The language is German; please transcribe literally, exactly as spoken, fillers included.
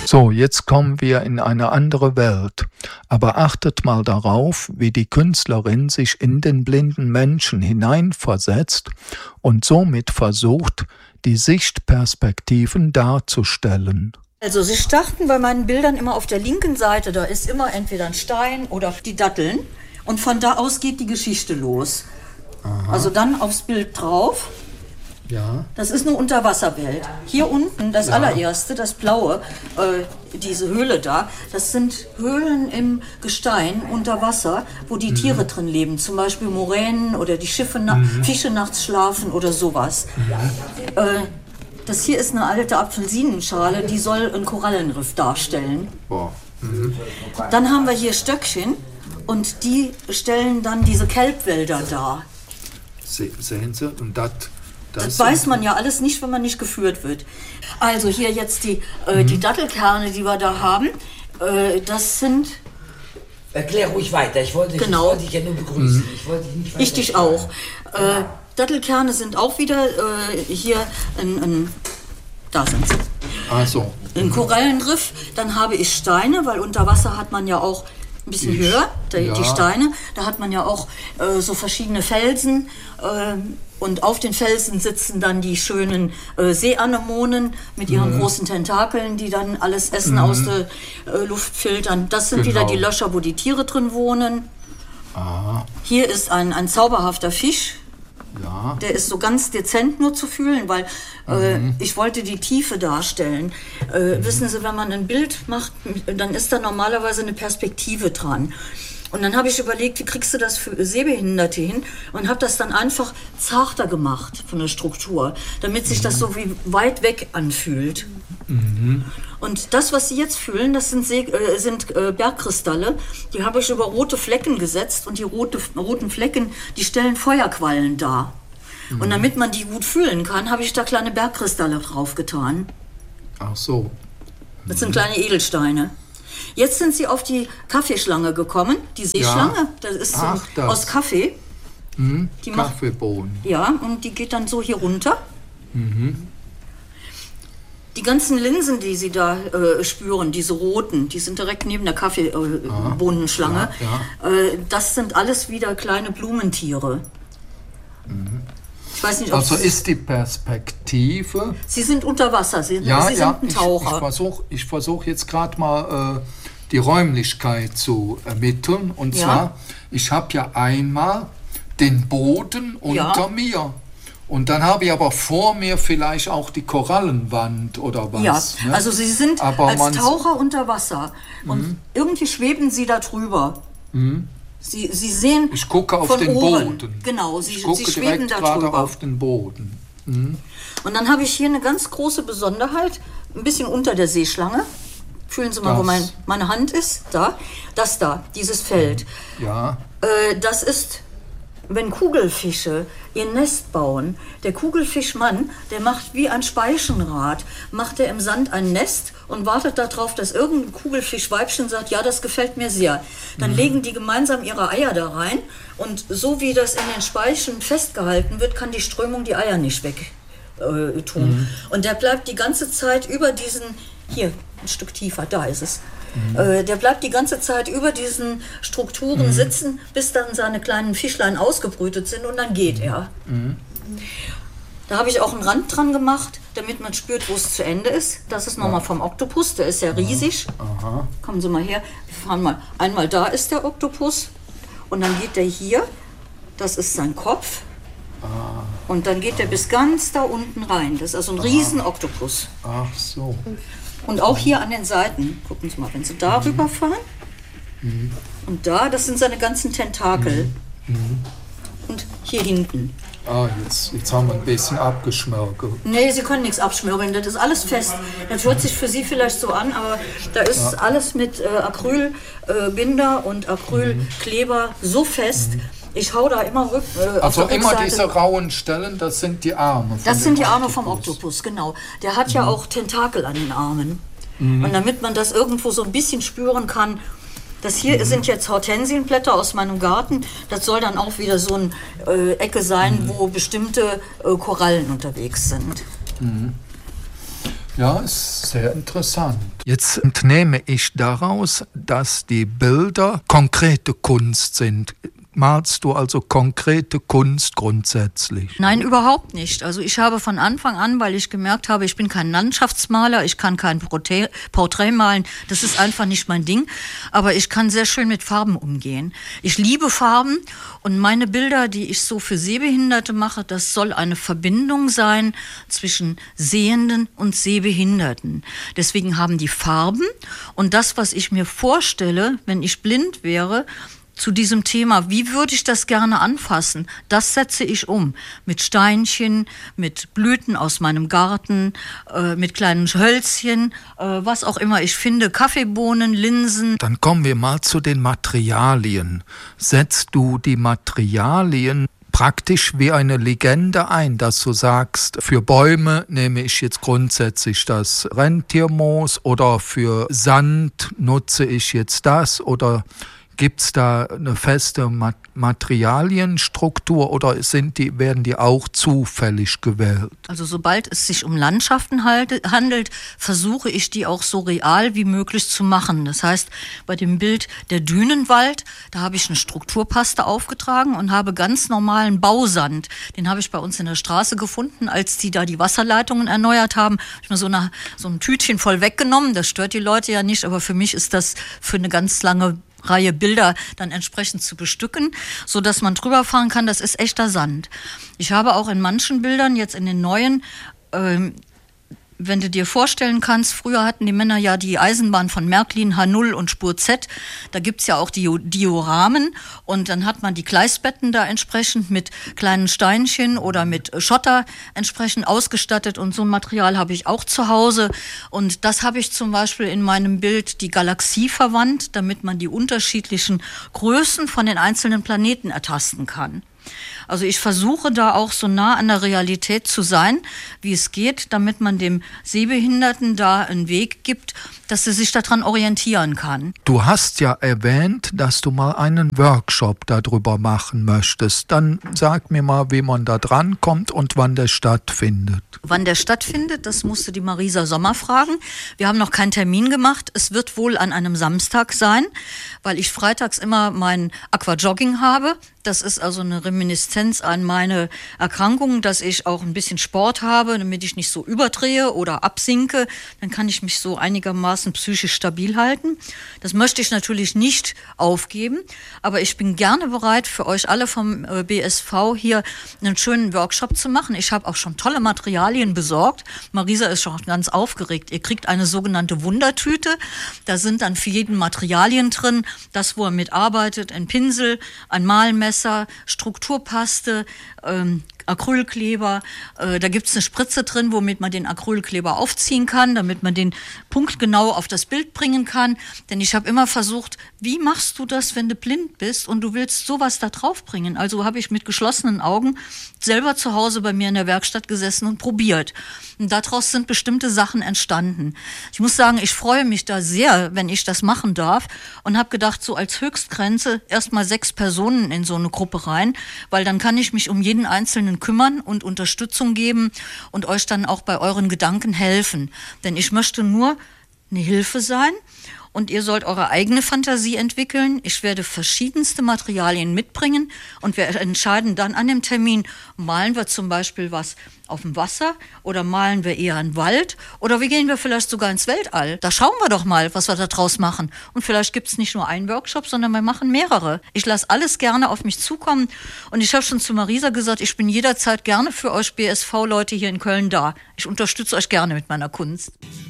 So, jetzt kommen wir in eine andere Welt. Aber achtet mal darauf, wie die Künstlerin sich in den blinden Menschen hineinversetzt und somit versucht, die Sichtperspektiven darzustellen. Also sie starten bei meinen Bildern immer auf der linken Seite, da ist immer entweder ein Stein oder die Datteln und von da aus geht die Geschichte los. Aha. Also dann aufs Bild drauf. Ja. Das ist eine Unterwasserwelt. Hier unten, das ja. allererste, das blaue, äh, diese Höhle da, das sind Höhlen im Gestein unter Wasser, wo die mhm. Tiere drin leben. Zum Beispiel Moränen oder die Schiffe, na- mhm. Fische nachts schlafen oder sowas. Mhm. Äh, das hier ist eine alte Apfelsinenschale, die soll ein Korallenriff darstellen. Boah. Mhm. Dann haben wir hier Stöckchen und die stellen dann diese Kelbwälder dar. Se- sehen Sie? Und das... Das, das weiß man ja alles nicht, wenn man nicht geführt wird. Also hier jetzt die, äh, mhm. die Dattelkerne, die wir da haben, äh, das sind... Erklär ruhig weiter, ich wollte, genau. ich wollte dich ja nur begrüßen. Mhm. Ich, wollte dich nicht ich dich auch. Äh, Dattelkerne sind auch wieder äh, hier ein, ein... Da sind sie. Ach so. Ein Korallenriff, dann habe ich Steine, weil unter Wasser hat man ja auch ein bisschen ich, höher, die, ja. die Steine. Da hat man ja auch äh, so verschiedene Felsen. Äh, und auf den Felsen sitzen dann die schönen äh, Seeanemonen mit ihren mhm. großen Tentakeln, die dann alles Essen mhm. aus der äh, Luft filtern. Das sind genau. wieder die Löcher, wo die Tiere drin wohnen. Aha. Hier ist ein, ein zauberhafter Fisch. Ja. Der ist so ganz dezent nur zu fühlen, weil äh, mhm. ich wollte die Tiefe darstellen. Äh, mhm. Wissen Sie, wenn man ein Bild macht, dann ist da normalerweise eine Perspektive dran. Und dann habe ich überlegt, wie kriegst du das für Sehbehinderte hin? Und habe das dann einfach zarter gemacht von der Struktur, damit sich mhm. das so wie weit weg anfühlt. Mhm. Und das, was Sie jetzt fühlen, das sind, See, äh, sind äh, Bergkristalle. Die habe ich über rote Flecken gesetzt und die rote, roten Flecken, die stellen Feuerquallen dar. Mhm. Und damit man die gut fühlen kann, habe ich da kleine Bergkristalle draufgetan. Ach so. Mhm. Das sind kleine Edelsteine. Jetzt sind Sie auf die Kaffeeschlange gekommen, die Seeschlange. Ja. Das ist Ach, das. aus Kaffee. Mhm. Die Kaffeebohnen. Macht, ja, und die geht dann so hier runter. Mhm. Die ganzen Linsen, die Sie da äh, spüren, diese roten, die sind direkt neben der Kaffeebohnenschlange. Äh, ja, ja. äh, das sind alles wieder kleine Blumentiere. Mhm. Ich weiß nicht, ob also ist die Perspektive... Sie sind unter Wasser, Sie, ja, Sie sind ja, ein Taucher. Ich, ich versuche ich versuch jetzt gerade mal äh, die Räumlichkeit zu ermitteln. Und ja. zwar, ich habe ja einmal den Boden unter ja. mir. Und dann habe ich aber vor mir vielleicht auch die Korallenwand oder was. Ja, ne? also Sie sind aber als Taucher unter Wasser. Und mhm. irgendwie schweben Sie da drüber. Mhm. Sie, Sie sehen ich gucke auf von den oben. Boden. Genau, Sie, ich gucke Sie schweben direkt da drüber. auf den Boden. Mhm. Und dann habe ich hier eine ganz große Besonderheit, ein bisschen unter der Seeschlange. Fühlen Sie mal, das. wo mein, meine Hand ist. Da, das da, dieses Feld. Ja. Äh, das ist, wenn Kugelfische ihr Nest bauen. Der Kugelfischmann, der macht wie ein Speichenrad, macht er im Sand ein Nest und wartet darauf, dass irgendein Kugelfischweibchen sagt, ja, das gefällt mir sehr. Dann mhm. legen die gemeinsam ihre Eier da rein und so wie das in den Speichen festgehalten wird, kann die Strömung die Eier nicht weg äh, tun. Mhm. Und der bleibt die ganze Zeit über diesen, hier, ein Stück tiefer, da ist es. Mhm. Äh, der bleibt die ganze Zeit über diesen Strukturen mhm. sitzen, bis dann seine kleinen Fischlein ausgebrütet sind und dann geht er. Mhm. Da habe ich auch einen Rand dran gemacht, damit man spürt, wo es zu Ende ist. Das ist nochmal vom Oktopus, der ist ja riesig. Aha. Kommen Sie mal her, wir fahren mal. Einmal da ist der Oktopus und dann geht der hier, das ist sein Kopf. Ah. Und dann geht der bis ganz da unten rein. Das ist also ein riesen Oktopus. Ach so. Und auch hier an den Seiten, gucken Sie mal, wenn Sie da rüber fahren. Mhm. Und da, das sind seine ganzen Tentakel. Mhm. Mhm. Und hier hinten. Ah, jetzt, jetzt haben wir ein bisschen abgeschmirgelt. Nee, Sie können nichts abschmirgeln, das ist alles fest. Das hört sich für Sie vielleicht so an, aber da ist ja. alles mit äh, Acrylbinder äh, und Acrylkleber mhm. so fest. Mhm. Ich hau da immer rück. Äh, also auf der immer Rückseite. diese rauen Stellen, das sind die Arme. Das sind die Arme Oktopus. vom Oktopus, genau. Der hat mhm. ja auch Tentakel an den Armen. Mhm. Und damit man das irgendwo so ein bisschen spüren kann, das hier mhm. sind jetzt Hortensienblätter aus meinem Garten. Das soll dann auch wieder so eine äh, Ecke sein, mhm. wo bestimmte äh, Korallen unterwegs sind. Mhm. Ja, ist sehr interessant. Jetzt entnehme ich daraus, dass die Bilder konkrete Kunst sind. Malst du also konkrete Kunst grundsätzlich? Nein, überhaupt nicht. Also ich habe von Anfang an, weil ich gemerkt habe, ich bin kein Landschaftsmaler, ich kann kein Porträt, Porträt malen, das ist einfach nicht mein Ding. Aber ich kann sehr schön mit Farben umgehen. Ich liebe Farben und meine Bilder, die ich so für Sehbehinderte mache, das soll eine Verbindung sein zwischen Sehenden und Sehbehinderten. Deswegen haben die Farben und das, was ich mir vorstelle, wenn ich blind wäre, zu diesem Thema, wie würde ich das gerne anfassen, das setze ich um. Mit Steinchen, mit Blüten aus meinem Garten, äh, mit kleinen Hölzchen, äh, was auch immer ich finde, Kaffeebohnen, Linsen. Dann kommen wir mal zu den Materialien. Setzt du die Materialien praktisch wie eine Legende ein, dass du sagst, für Bäume nehme ich jetzt grundsätzlich das Rentiermoos oder für Sand nutze ich jetzt das oder gibt es da eine feste Mat- Materialienstruktur oder sind die, werden die auch zufällig gewählt? Also sobald es sich um Landschaften halte, handelt, versuche ich die auch so real wie möglich zu machen. Das heißt, bei dem Bild der Dünenwald, da habe ich eine Strukturpaste aufgetragen und habe ganz normalen Bausand. Den habe ich bei uns in der Straße gefunden, als die da die Wasserleitungen erneuert haben. Ich habe mir so, eine, so ein Tütchen voll weggenommen, das stört die Leute ja nicht, aber für mich ist das für eine ganz lange Reihe Bilder dann entsprechend zu bestücken, so dass man drüber fahren kann, das ist echter Sand. Ich habe auch in manchen Bildern, jetzt in den neuen, ähm, wenn du dir vorstellen kannst, früher hatten die Männer ja die Eisenbahn von Märklin, H null und Spur Z, da gibt's ja auch die Dioramen und dann hat man die Gleisbetten da entsprechend mit kleinen Steinchen oder mit Schotter entsprechend ausgestattet und so ein Material habe ich auch zu Hause und das habe ich zum Beispiel in meinem Bild die Galaxie verwandt, damit man die unterschiedlichen Größen von den einzelnen Planeten ertasten kann. Also ich versuche da auch so nah an der Realität zu sein, wie es geht, damit man dem Sehbehinderten da einen Weg gibt, dass er sich daran orientieren kann. Du hast ja erwähnt, dass du mal einen Workshop darüber machen möchtest. Dann sag mir mal, wie man da dran kommt und wann der stattfindet. Wann der stattfindet, das musste die Marisa Sommer fragen. Wir haben noch keinen Termin gemacht. Es wird wohl an einem Samstag sein, weil ich freitags immer mein Aquajogging habe. Das ist also eine Reminiszenz an meine Erkrankung, dass ich auch ein bisschen Sport habe, damit ich nicht so überdrehe oder absinke. Dann kann ich mich so einigermaßen psychisch stabil halten. Das möchte ich natürlich nicht aufgeben, aber ich bin gerne bereit, für euch alle vom B S V hier einen schönen Workshop zu machen. Ich habe auch schon tolle Materialien besorgt. Marisa ist schon ganz aufgeregt. Ihr kriegt eine sogenannte Wundertüte. Da sind dann für jeden Materialien drin, das, wo er mitarbeitet, ein Pinsel, ein Malmesser, Strukturpaste, ähm, Acrylkleber. Äh, da gibt es eine Spritze drin, womit man den Acrylkleber aufziehen kann, damit man den punktgenau auf das Bild bringen kann. Denn ich habe immer versucht, wie machst du das, wenn du blind bist und du willst sowas da drauf bringen? Also habe ich mit geschlossenen Augen selber zu Hause bei mir in der Werkstatt gesessen und probiert. Und daraus sind bestimmte Sachen entstanden. Ich muss sagen, ich freue mich da sehr, wenn ich das machen darf und habe gedacht, so als Höchstgrenze erstmal sechs Personen in so eine Gruppe rein, weil dann kann ich mich um jeden Einzelnen kümmern und Unterstützung geben und euch dann auch bei euren Gedanken helfen. Denn ich möchte nur eine Hilfe sein und ihr sollt eure eigene Fantasie entwickeln. Ich werde verschiedenste Materialien mitbringen und wir entscheiden dann an dem Termin, malen wir zum Beispiel was auf dem Wasser oder malen wir eher einen Wald oder wie gehen wir vielleicht sogar ins Weltall? Da schauen wir doch mal, was wir da draus machen. Und vielleicht gibt es nicht nur einen Workshop, sondern wir machen mehrere. Ich lasse alles gerne auf mich zukommen und ich habe schon zu Marisa gesagt, ich bin jederzeit gerne für euch B S V-Leute hier in Köln da. Ich unterstütze euch gerne mit meiner Kunst.